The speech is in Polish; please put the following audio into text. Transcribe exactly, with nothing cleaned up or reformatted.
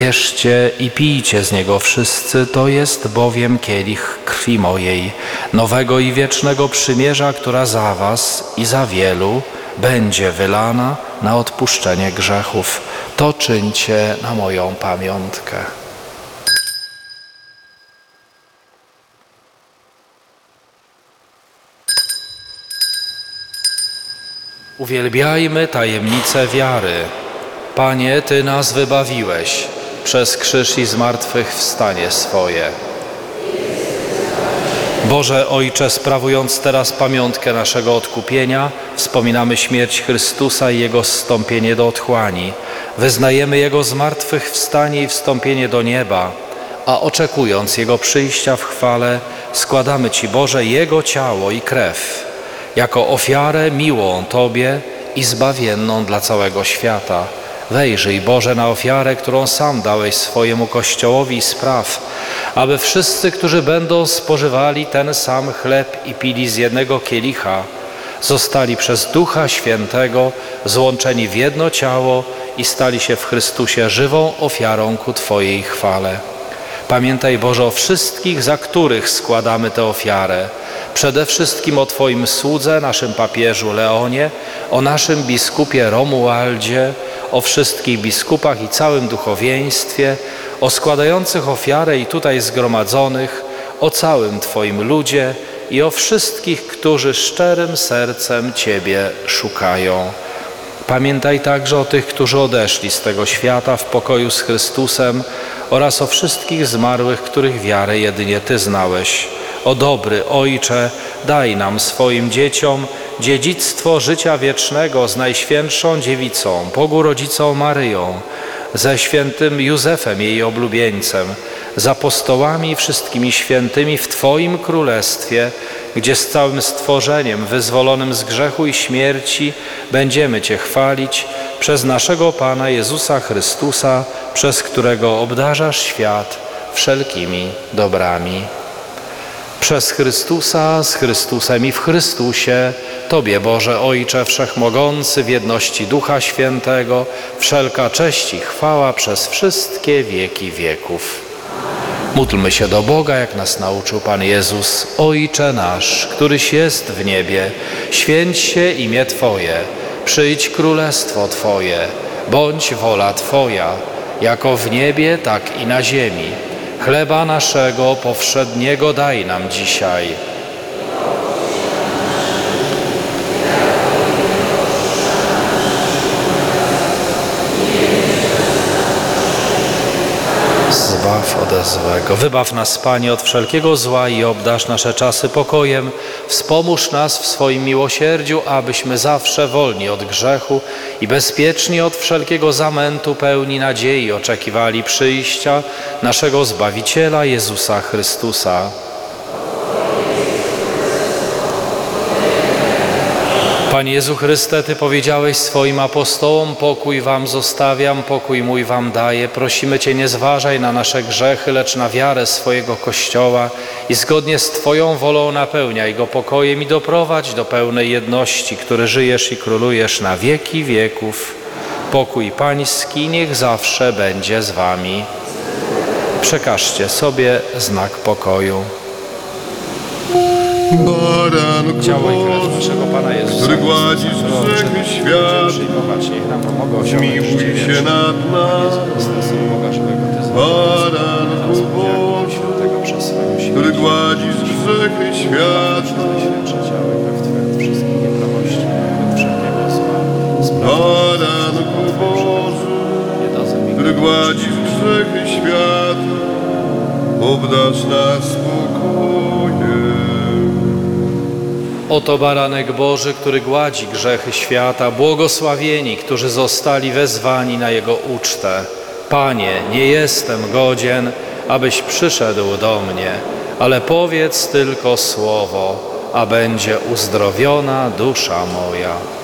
Bierzcie i pijcie z niego wszyscy, to jest bowiem kielich krwi mojej, nowego i wiecznego przymierza, która za was i za wielu będzie wylana na odpuszczenie grzechów. To czyńcie na moją pamiątkę. Uwielbiajmy tajemnicę wiary. Panie, Ty nas wybawiłeś przez krzyż i zmartwychwstanie swoje. Boże Ojcze, sprawując teraz pamiątkę naszego odkupienia, wspominamy śmierć Chrystusa i Jego zstąpienie do otchłani. Wyznajemy Jego zmartwychwstanie i wstąpienie do nieba, a oczekując Jego przyjścia w chwale, składamy Ci, Boże, Jego ciało i krew, jako ofiarę miłą Tobie i zbawienną dla całego świata. Wejrzyj, Boże, na ofiarę, którą sam dałeś swojemu Kościołowi i spraw, aby wszyscy, którzy będą spożywali ten sam chleb i pili z jednego kielicha, zostali przez Ducha Świętego złączeni w jedno ciało i stali się w Chrystusie żywą ofiarą ku Twojej chwale. Pamiętaj, Boże, o wszystkich, za których składamy tę ofiarę. Przede wszystkim o Twoim słudze, naszym papieżu Leonie, o naszym biskupie Romualdzie, o wszystkich biskupach i całym duchowieństwie, o składających ofiarę i tutaj zgromadzonych, o całym Twoim ludzie i o wszystkich, którzy szczerym sercem Ciebie szukają. Pamiętaj także o tych, którzy odeszli z tego świata w pokoju z Chrystusem oraz o wszystkich zmarłych, których wiarę jedynie Ty znałeś. O dobry Ojcze, daj nam, swoim dzieciom, dziedzictwo życia wiecznego z Najświętszą Dziewicą, Bogu Rodzicą Maryją, ze świętym Józefem, jej oblubieńcem, z apostołami i wszystkimi świętymi w Twoim Królestwie, gdzie z całym stworzeniem wyzwolonym z grzechu i śmierci będziemy Cię chwalić przez naszego Pana Jezusa Chrystusa, przez którego obdarzasz świat wszelkimi dobrami. Przez Chrystusa, z Chrystusem i w Chrystusie, Tobie, Boże Ojcze Wszechmogący, w jedności Ducha Świętego, wszelka cześć i chwała przez wszystkie wieki wieków. Módlmy się do Boga, jak nas nauczył Pan Jezus. Ojcze nasz, któryś jest w niebie, święć się imię Twoje, przyjdź królestwo Twoje, bądź wola Twoja, jako w niebie, tak i na ziemi. Chleba naszego powszedniego daj nam dzisiaj. Zbaw ode złego. Wybaw nas, Panie, od wszelkiego zła i obdarz nasze czasy pokojem. Wspomóż nas w swoim miłosierdziu, abyśmy zawsze wolni od grzechu i bezpieczni od wszelkiego zamętu, pełni nadziei oczekiwali przyjścia naszego Zbawiciela Jezusa Chrystusa. Panie Jezu Chryste, Ty powiedziałeś swoim apostołom: pokój wam zostawiam, pokój mój wam daję. Prosimy Cię, nie zważaj na nasze grzechy, lecz na wiarę swojego Kościoła i zgodnie z Twoją wolą napełniaj go pokojem i doprowadź do pełnej jedności, który żyjesz i królujesz na wieki wieków. Pokój Pański niech zawsze będzie z Wami. Przekażcie sobie znak pokoju. Baranku Ciało i krew naszego Pana Jezusa, który gładzisz grzechy świata, zmiłuj się nad nas. Baranku Boży, który gładzisz grzechy świata, Baranku Boży, który gładzisz grzechy świata, obdarz nas spokojem. Oto baranek Boży, który gładzi grzechy świata, błogosławieni, którzy zostali wezwani na Jego ucztę. Panie, nie jestem godzien, abyś przyszedł do mnie, ale powiedz tylko słowo, a będzie uzdrowiona dusza moja.